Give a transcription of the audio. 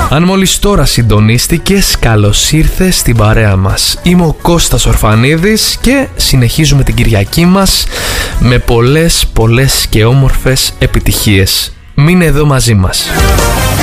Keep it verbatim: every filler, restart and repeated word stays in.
Αν μόλις τώρα συντονίστηκες, καλώς ήρθες στην παρέα μας. Είμαι ο Κώστας Ορφανίδης και συνεχίζουμε την Κυριακή μας με πολλές πολλές και όμορφες επιτυχίες. Μείνε εδώ μαζί μας.